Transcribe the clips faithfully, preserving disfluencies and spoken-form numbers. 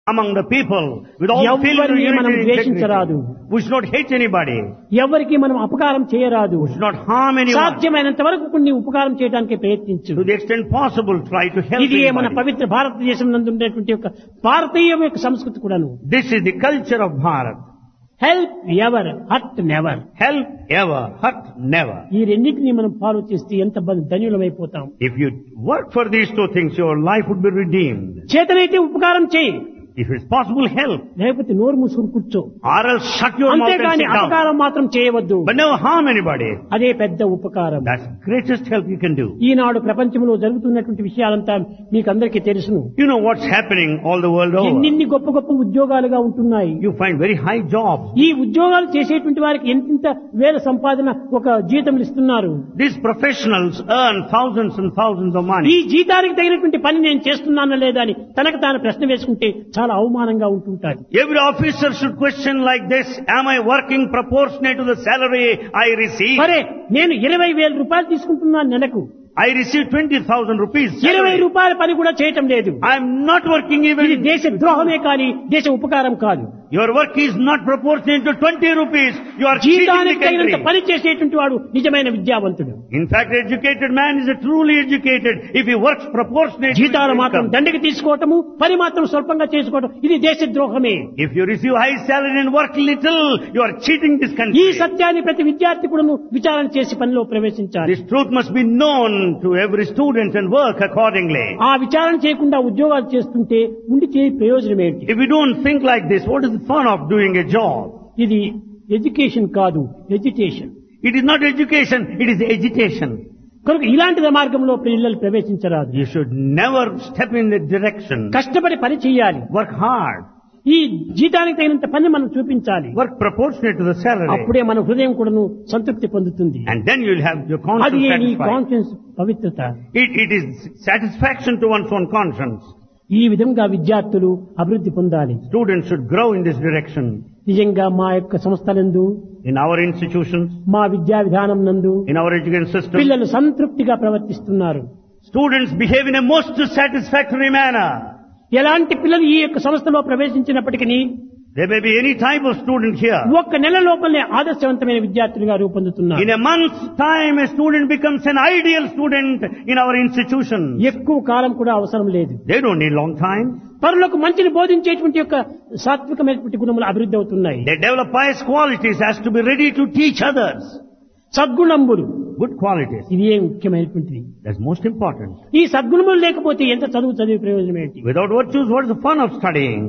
among the people with all feeling of ఎవరిని మనం unity and ద్వేషించరాదు. integrity. We should not hate anybody. ఎవరికి మనం అపకారం చేయరాదు. We should not harm anyone. సాధ్యమైనంత వరకు కొన్ని ఉపకారం చేయడానికి ప్రయత్నించు. To the extent possible, try to help ఇది మన anybody. పవిత్ర భారతదేశం నందు ఉండేటువంటి యొక్క భారతీయ యొక్క సంస్కృతి కూడాను. This is the culture of Bharat. Help ever hurt never. Help ever, hurt never. ఈ రెండింటినీ మనం ఫాలో చేస్తే ఎంత ధన్యులమైపోతాం. If you work for these two things, your life would be redeemed. చేతనైతే ఉపకారం చేయి, If it's possible, help. లేకపోతే నోరు మూసుకుని కూర్చో. Or else shut your mouth and అంతేగాని sit down. అపకారం మాత్రం చేయవద్దు. But never harm anybody. అదే పెద్ద ఉపకారం. That's the greatest help you can do. ఈనాడు ప్రపంచంలో జరుగుతున్నటువంటి విషయాలంతా మీకు అందరికీ తెలుసును. You know what's happening all the world over. ఎన్నిన్ని గొప్ప గొప్ప ఉద్యోగాలుగా ఉంటున్నాయి. You find very high jobs. ఈ ఉద్యోగాలు చేసేటువంటి వారికి ఎంత వేల సంపాదన ఒక జీతములు ఇస్తున్నారు. These professionals earn thousands and thousands of ఈ money. జీతానికి తగినటువంటి పని నేను చేస్తున్నానా లేదా అని తనకు తాను ప్రశ్న వేసుకుంటే చాలా అవమానంగా ఉంటుంటారు. Every officer should question like this, am I working proportionate to the salary I receive? సరే, నేను ఇరవై వేల రూపాయలు తీసుకుంటున్నాను నెలకు. I receive twenty thousand rupees ఇరవై salary. రూపాయల పని కూడా చేయటం లేదు. I am not working ఇది even. దేశ ద్రోహమే కానీ దేశ ఉపకారం కాదు. Your work is not proportionate to twenty rupees. You are cheating the జీతానికి తగినంత country. పని చేసేటువంటి వాడు నిజమైన విద్యావంతుడు. In fact, educated man is a truly educated if he works proportionate to his జీతాలు మాత్రం income. దండకి తీసుకోవటము, పని మాత్రం స్వల్పంగా చేసుకోవటం, ఇది దేశ ద్రోహమే. If you receive high salary and work little, you are cheating this ఈ country. సత్యాన్ని ప్రతి విద్యార్థి కూడా విచారణ చేసి పనిలో ప్రవేశించాలి. This truth must be known to every student and work accordingly. ఆ విచారణ చేయకుండా ఉద్యోగాలు చేస్తుంటే ఉండి చేయ ప్రయోజనం ఏంటి? If we don't think like this, what is the fun of doing a job? ఇది ఎడ్యుకేషన్ కాదు, ఎడ్యుటేషన్. It is not education, it is agitation. కనుక ఇలాంటి మార్గంలో పిల్లలు ప్రవేశించరాదు. You should never step in that direction. కష్టపడి పని చేయాలి. Work hard. ఈ జీతానికి తగినంత పని మనం చూపించాలి. Work proportionate to the salary. అప్పుడే మన హృదయం కూడాను సంతృప్తి పొందుతుంది. And then you'll have your అది conscience నీ satisfied. కాన్షియన్స్ పవిత్రత. It, it is satisfaction to one's own conscience. ఈ విధంగా విద్యార్థులు అభివృద్ధి పొందాలి. Students should grow in this direction. నిజంగా మా యొక్క సంస్థలందు, In our institutions, మా విద్యా విధానం నందు in our education system, పిల్లలు సంతృప్తిగా ప్రవర్తిస్తున్నారు. students behave in a most satisfactory manner. ఎలాంటి పిల్లలు ఈ యొక్క సంస్థలో ప్రవేశించినప్పటికీ There may be any type of student here. ఒక్క నెల లోపలనే ఆదర్శవంతమైన విద్యార్థులుగా రూపొందుతున్నారు. In a month's time, a student becomes an ideal student in our institution. ఎక్కువ కాలం కూడా అవసరం లేదు. They don't need long time. పరులకు మంచిని బోధించేటువంటి యొక్క సాత్వికమైనటువంటి గుణములు అభివృద్ధి అవుతున్నాయి. They develop pious qualities as to be ready to teach others. సద్గుణంబులు, Good qualities. ఇది ఏ ముఖ్యమైనటువంటిది. That's most important. ఈ సద్గుణములు లేకపోతే ఎంత చదువు చదివే ప్రయోజనం ఏంటి? Without virtues, what is the fun of studying?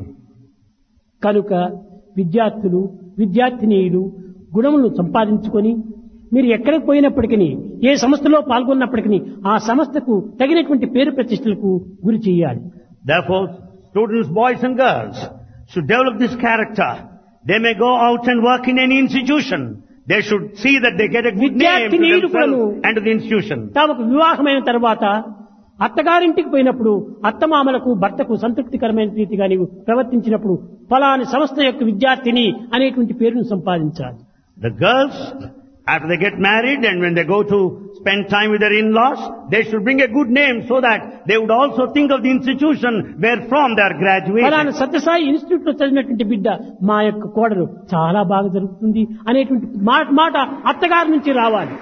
కనుక విద్యార్థులు, విద్యార్థినీయులు గుణములను సంపాదించుకొని మీరు ఎక్కడికి పోయినప్పటికీ, ఏ సంస్థలో పాల్గొన్నప్పటికీ ఆ సంస్థకు తగినటువంటి పేరు ప్రతిష్టలకు గురి చేయాలి. Therefore, students, boys and girls, should develop this character. They may go out and work in any institution. They should see that they get a good name to themselves and to the institution. తమకు వివాహమైన తర్వాత అత్తగారింటికి పోయినప్పుడు అత్తమామలకు భర్తకు సంతృప్తికరమైన రీతిగా నీవు ప్రవర్తించినప్పుడు ఫలాని సంస్థ యొక్క విద్యార్థిని అనేటువంటి పేరును సంపాదించాలి. The girls, after they get married and when they go to spend time with their in-laws, they should bring a good name so that they would also think of the institution where from they are graduated. ఫలాని Sathya Sai institute లో చదివినటువంటి బిడ్డ మా యొక్క కోడలు చాలా బాగా జరుగుతుంది అనేటువంటి మాట మాట అత్తగారి నుంచి రావాలి.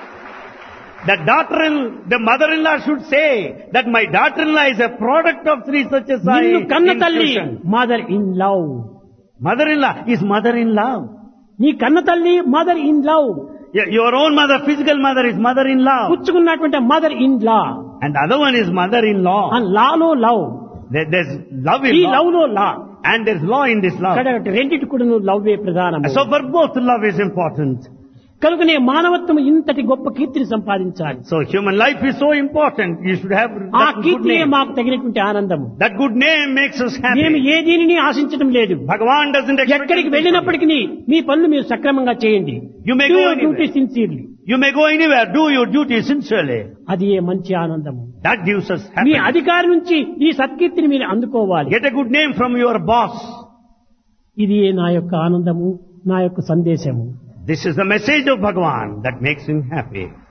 The daughter-in, the mother-in-law should say that my daughter-in-law is a product of Sri Satyasai నిన్ను కన్న తల్లి institution. Mother in love. Mother-in-law is mother-in-law. నీ కన్న తల్లి mother in love. Y- Your own mother, physical mother is mother-in-law. పుచ్చుకున్నటువంటి mother in law. And the other one is mother-in-law. And Lalo love. There- There's love ఈ in love law. లో లా. And there's law in this love. ఇక్కడ రెండింటి కూడా లవ్వే ప్రధానం. So for both, love is important. కనుకనే మానవత్వం ఇంతటి గొప్ప కీర్తిని సంపాదించాలి. So human life is so important. You should have ఆ that good కీర్తియే name. మాకు తగినటువంటి ఆనందము. That good name makes us మేము happy. ఏ దీనిని ఆశించడం లేదు. Bhagavan doesn't expect ఎక్కడికి anything from వెళ్ళినప్పటికీ మీ పనులు మీరు సక్రమంగా చేయండి. You may Do go your anywhere. duty sincerely. you. You may go anywhere. Do your duty sincerely. అది ఏ మంచి ఆనందము. That gives us me happiness. అధికారి నుంచి ఈ సత్కీర్తిని మీరు అందుకోవాలి. Get a good name from your boss. ఇది నా యొక్క ఆనందము, నా యొక్క సందేశము. This is the message of Bhagavan that makes him happy.